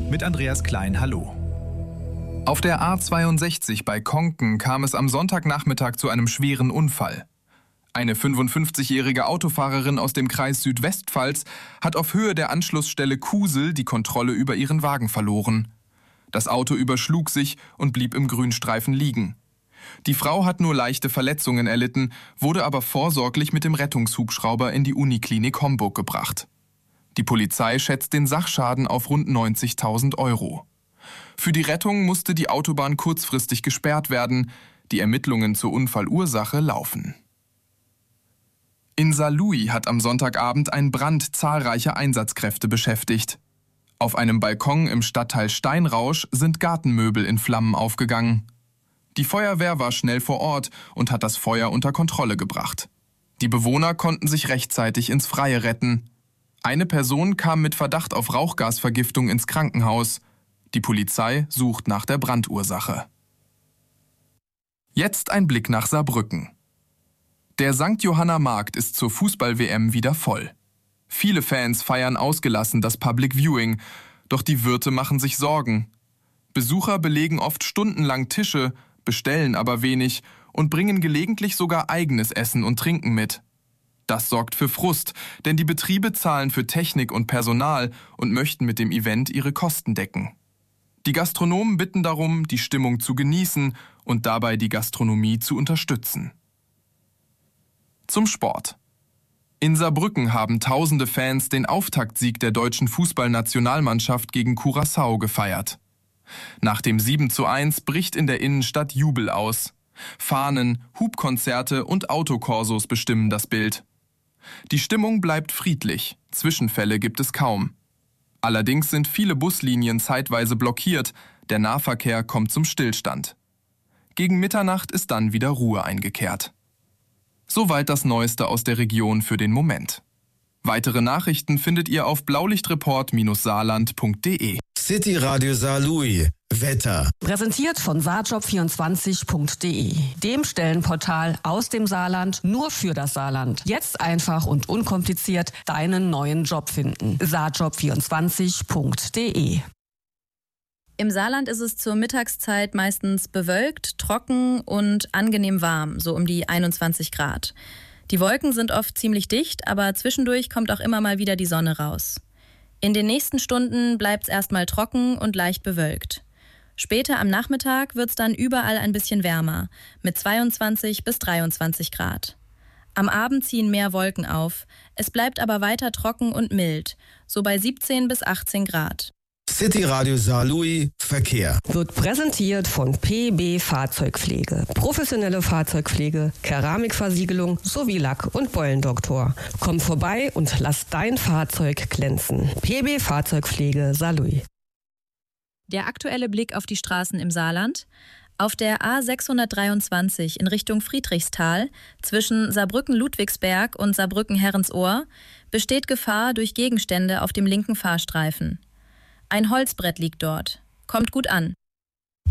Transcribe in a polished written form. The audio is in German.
Mit Andreas Klein, hallo. Auf der A62 bei Konken kam es am Sonntagnachmittag zu einem schweren Unfall. Eine 55-jährige Autofahrerin aus dem Kreis Südwestpfalz hat auf Höhe der Anschlussstelle Kusel die Kontrolle über ihren Wagen verloren. Das Auto überschlug sich und blieb im Grünstreifen liegen. Die Frau hat nur leichte Verletzungen erlitten, wurde aber vorsorglich mit dem Rettungshubschrauber in die Uniklinik Homburg gebracht. Die Polizei schätzt den Sachschaden auf rund 90.000 Euro. Für die Rettung musste die Autobahn kurzfristig gesperrt werden. Die Ermittlungen zur Unfallursache laufen. In Saarlouis hat am Sonntagabend ein Brand zahlreiche Einsatzkräfte beschäftigt. Auf einem Balkon im Stadtteil Steinrausch sind Gartenmöbel in Flammen aufgegangen. Die Feuerwehr war schnell vor Ort und hat das Feuer unter Kontrolle gebracht. Die Bewohner konnten sich rechtzeitig ins Freie retten. Eine Person kam mit Verdacht auf Rauchgasvergiftung ins Krankenhaus. Die Polizei sucht nach der Brandursache. Jetzt ein Blick nach Saarbrücken. Der St. Johanna Markt ist zur Fußball-WM wieder voll. Viele Fans feiern ausgelassen das Public Viewing, doch die Wirte machen sich Sorgen. Besucher belegen oft stundenlang Tische, bestellen aber wenig und bringen gelegentlich sogar eigenes Essen und Trinken mit. Das sorgt für Frust, denn die Betriebe zahlen für Technik und Personal und möchten mit dem Event ihre Kosten decken. Die Gastronomen bitten darum, die Stimmung zu genießen und dabei die Gastronomie zu unterstützen. Zum Sport. In Saarbrücken haben tausende Fans den Auftaktsieg der deutschen Fußballnationalmannschaft gegen Curaçao gefeiert. Nach dem 7:1 bricht in der Innenstadt Jubel aus. Fahnen, Hubkonzerte und Autokorsos bestimmen das Bild. Die Stimmung bleibt friedlich, Zwischenfälle gibt es kaum. Allerdings sind viele Buslinien zeitweise blockiert, der Nahverkehr kommt zum Stillstand. Gegen Mitternacht ist dann wieder Ruhe eingekehrt. Soweit das Neueste aus der Region für den Moment. Weitere Nachrichten findet ihr auf blaulichtreport-saarland.de. City Radio Saarlouis. Wetter. Präsentiert von saarjob24.de, dem Stellenportal aus dem Saarland nur für das Saarland. Jetzt einfach und unkompliziert deinen neuen Job finden. saarjob24.de. Im Saarland ist es zur Mittagszeit meistens bewölkt, trocken und angenehm warm, so um die 21 Grad. Die Wolken sind oft ziemlich dicht, aber zwischendurch kommt auch immer mal wieder die Sonne raus. In den nächsten Stunden bleibt es erstmal trocken und leicht bewölkt. Später am Nachmittag wird es dann überall ein bisschen wärmer, mit 22 bis 23 Grad. Am Abend ziehen mehr Wolken auf, es bleibt aber weiter trocken und mild, so bei 17 bis 18 Grad. City Radio Saarlouis Verkehr. Wird präsentiert von PB Fahrzeugpflege. Professionelle Fahrzeugpflege, Keramikversiegelung sowie Lack- und Beulendoktor. Komm vorbei und lass dein Fahrzeug glänzen. PB Fahrzeugpflege Saarlouis. Der aktuelle Blick auf die Straßen im Saarland. Auf der A623 in Richtung Friedrichsthal zwischen Saarbrücken-Ludwigsberg und Saarbrücken-Herrensohr besteht Gefahr durch Gegenstände auf dem linken Fahrstreifen. Ein Holzbrett liegt dort. Kommt gut an.